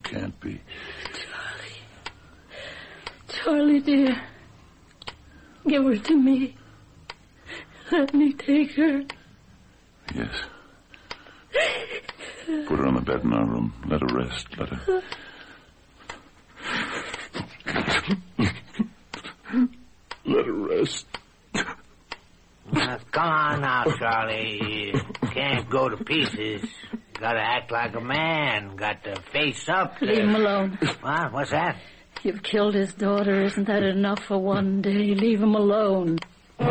can't be. Charlie, dear. Give her to me. Let me take her. Yes. Put her on the bed in our room. Let her rest. Let her... Let her rest. Come on now, Charlie. You can't go to pieces. Gotta act like a man. Got to face up. Leave him alone. What? What's that? You've killed his daughter. Isn't that enough for one day? Leave him alone.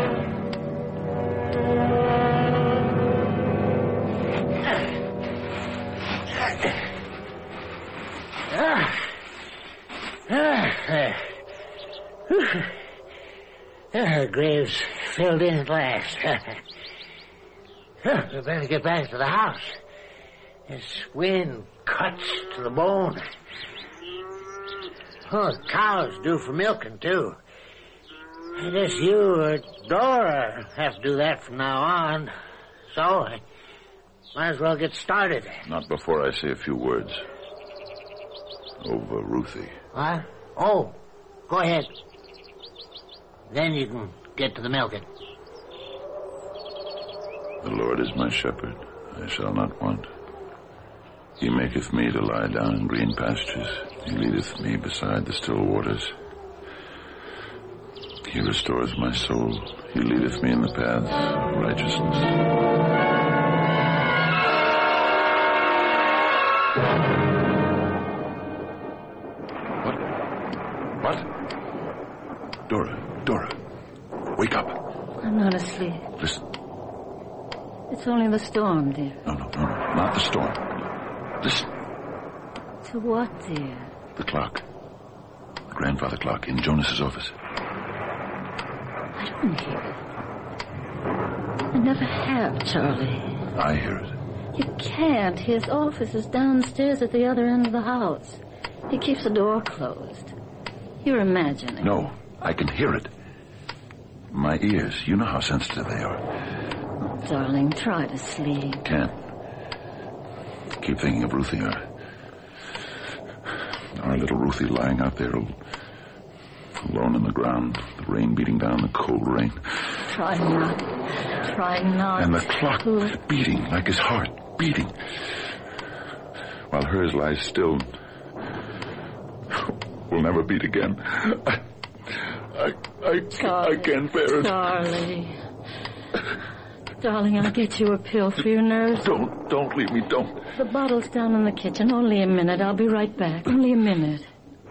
Her grave's filled in at last. We better get back to the house. This wind cuts to the bone. Oh, the cow's due for milking, too. I guess you or Dora have to do that from now on. So, I might as well get started. Not before I say a few words. Over Ruthie. What? Oh, go ahead. Then you can get to the milking. The Lord is my shepherd. I shall not want. He maketh me to lie down in green pastures. He leadeth me beside the still waters. He restores my soul. He leadeth me in the paths of righteousness. What? Dora, wake up. I'm not asleep. Listen. It's only the storm, dear. No, not the storm. Listen. To what, dear? The clock. The grandfather clock in Jonas's office. I don't hear it. I never have, Charlie. I hear it. You can't. His office is downstairs at the other end of the house. He keeps the door closed. You're imagining. No, I can hear it. My ears, you know how sensitive they are. Oh, darling, try to sleep. Can't. Keep thinking of Ruthie. Our little Ruthie lying out there alone in the ground. The rain beating down, the cold rain. Try not. And the clock beating like his heart, beating. While hers lies still. Will never beat again. I can't bear it. Charlie. Darling, I'll get you a pill for your nerves. Don't leave me, don't. The bottle's down in the kitchen. Only a minute. I'll be right back. Only a minute.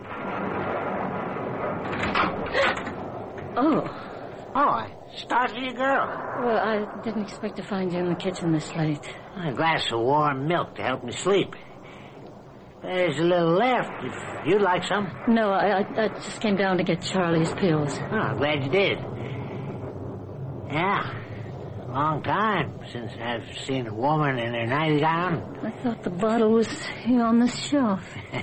Oh, I started you, girl. Well, I didn't expect to find you in the kitchen this late. A glass of warm milk to help me sleep. There's a little left if you'd like some. No, I just came down to get Charlie's pills. Oh, I'm glad you did. Yeah, long time since I've seen a woman in her nightgown. I thought the bottle was here on the shelf.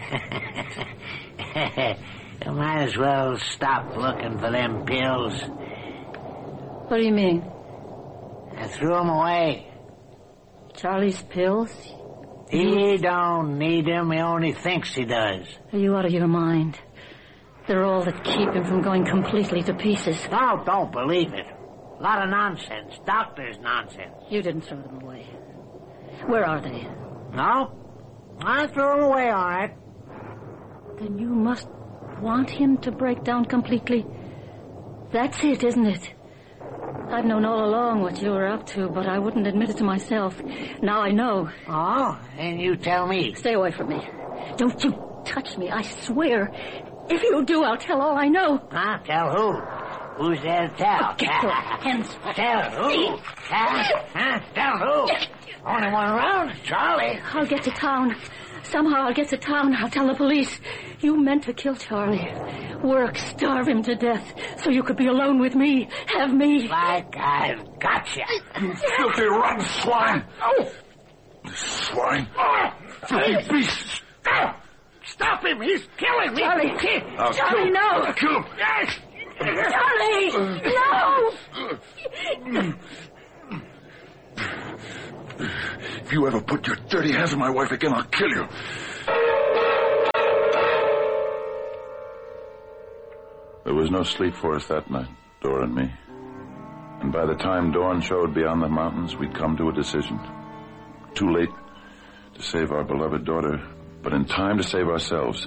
You might as well stop looking for them pills. What do you mean? I threw them away. Charlie's pills? He don't need them. He only thinks he does. Are you out of your mind? They're all that keep him from going completely to pieces. No, don't believe it. A lot of nonsense. Doctor's nonsense. You didn't throw them away. Where are they? No, I threw them away, all right. Then you must want him to break down completely. That's it, isn't it? I've known all along what you were up to, but I wouldn't admit it to myself. Now I know. Oh, and you tell me. Stay away from me. Don't you touch me, I swear. If you do, I'll tell all I know. Huh? Tell who? Who's there to tell? Get your hands. Tell who? Huh? Tell who? Only one around, Charlie. I'll get to town. Somehow I'll get to town. I'll tell the police. You meant to kill Charlie. Work, starve him to death, so you could be alone with me. Have me. Like I've got you. You filthy, rotten swine. Oh! Swine. Oh! Filthy beast. Stop him. He's killing me. Charlie. Charlie, no. I'll kill him. Yes. Charlie, no. If you ever put your dirty hands on my wife again, I'll kill you. There was no sleep for us that night, Dora and me. And by the time dawn showed beyond the mountains, we'd come to a decision. Too late to save our beloved daughter, but in time to save ourselves.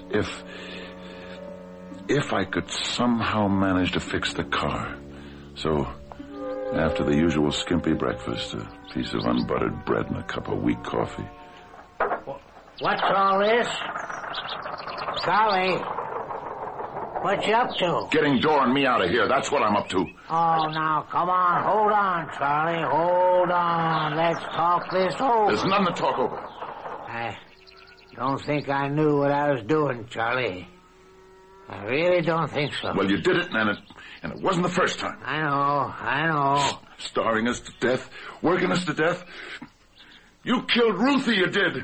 If I could somehow manage to fix the car. So, after the usual skimpy breakfast, a piece of unbuttered bread and a cup of weak coffee. What's all this? Charlie, what you up to? Getting Dora and me out of here, that's what I'm up to. Oh, now, come on. Hold on, Charlie. Hold on. Let's talk this over. There's nothing to talk over. I don't think I knew what I was doing, Charlie. I really don't think so. Well, you did it, and it wasn't the first time. I know. Starving us to death, working us to death. You killed Ruthie, you did.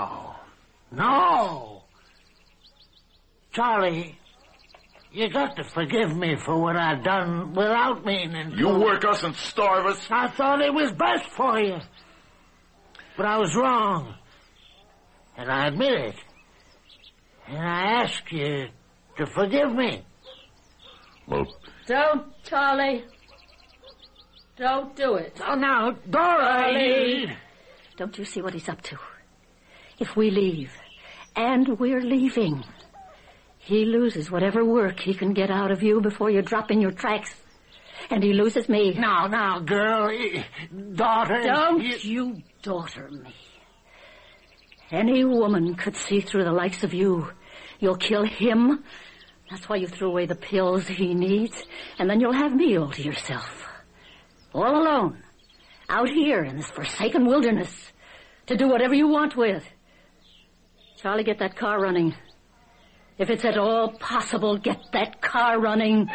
No. Charlie, you got to forgive me for what I've done without meaning to. You work us and starve us. I thought it was best for you. But I was wrong. And I admit it. And I ask you to forgive me. Well... Don't, Charlie. Don't do it. Oh, now, Dora... Charlie! Don't you see what he's up to? If we leave, and we're leaving, he loses whatever work he can get out of you before you drop in your tracks. And he loses me. Now, girl, daughter... Don't you daughter me. Any woman could see through the likes of you. You'll kill him. That's why you threw away the pills he needs. And then you'll have me all to yourself. All alone. Out here in this forsaken wilderness. To do whatever you want with. Charlie, get that car running. If it's at all possible, get that car running.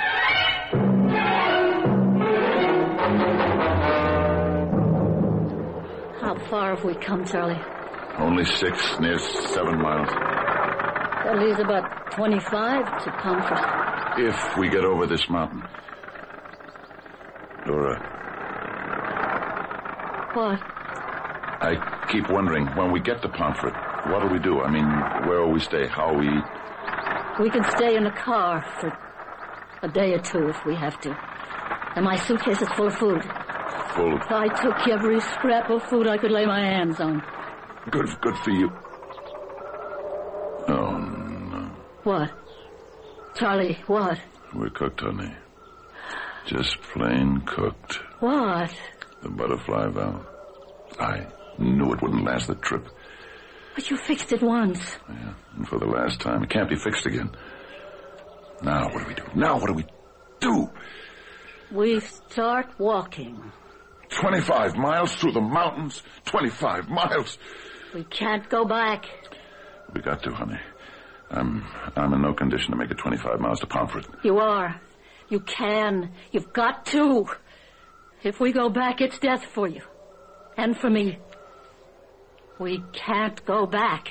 How far have we come, Charlie? Only 6, near 7 miles. That leaves about 25 to Pomfret. If we get over this mountain. Dora. What? I keep wondering, when we get to Pomfret, what'll we do? I mean, where will we stay? How will we eat? We can stay in the car for a day or two if we have to. And my suitcase is full of food. Full of... I took every scrap of food I could lay my hands on. Good for you. Oh, no. What? Charlie, what? We're cooked, honey. Just plain cooked. What? The butterfly valve. I knew it wouldn't last the trip. But you fixed it once. Yeah, and for the last time. It can't be fixed again. Now what do we do? Now what do we do? We start walking. 25 miles through the mountains. 25 miles. We can't go back. We got to, honey. I'm in no condition to make it 25 miles to Pomfret. You are. You can. You've got to. If we go back, it's death for you. And for me. We can't go back.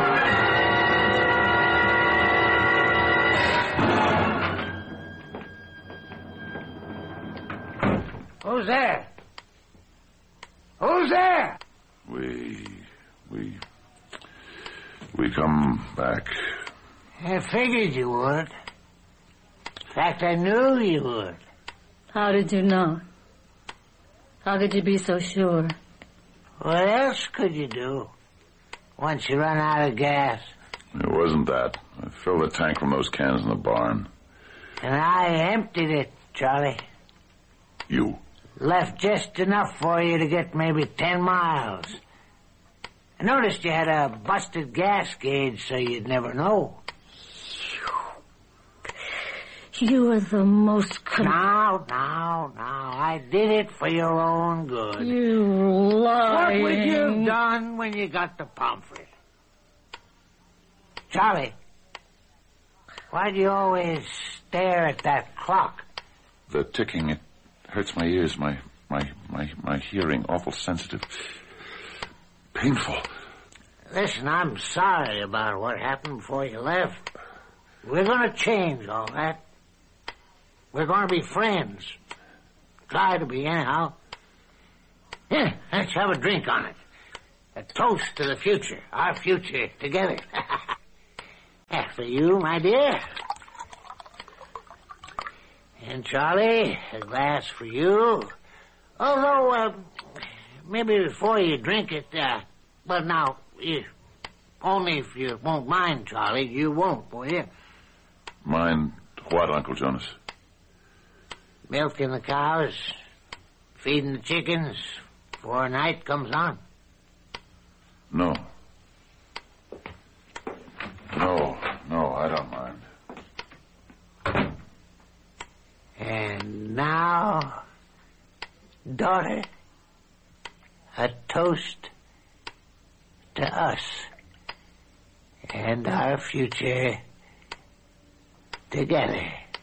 Who's there? Who's there? We come back. I figured you would. In fact, I knew you would. How did you know? How could you be so sure? What else could you do once you run out of gas? It wasn't that. I filled the tank from those cans in the barn. And I emptied it, Charlie. You? Left just enough for you to get maybe 10 miles. I noticed you had a busted gas gauge, so you'd never know. You are the most... Now. I did it for your own good. You lying... What would you have done when you got to Pomfret? Charlie, why do you always stare at that clock? The ticking, it hurts my ears, my hearing, awful sensitive. Painful. Listen, I'm sorry about what happened before you left. We're going to change all that. We're going to be friends. Try to be, anyhow. Here, let's have a drink on it. A toast to the future. Our future together. For you, my dear. And Charlie, a glass for you. Although, maybe before you drink it, well, now, only if you won't mind, Charlie. You won't, will you? Mind what, Uncle Jonas? Milking the cows, feeding the chickens before night comes on. No. No, I don't mind. And now, daughter, a toast to us and our future together.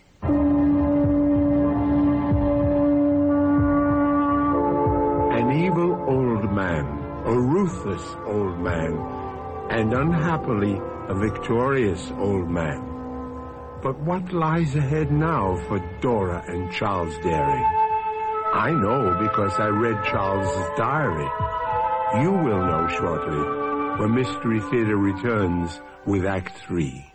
An evil old man, a ruthless old man, and unhappily a victorious old man. But what lies ahead now for Dora and Charles Daring? I know because I read Charles's diary. You will know shortly when Mystery Theater returns with Act 3.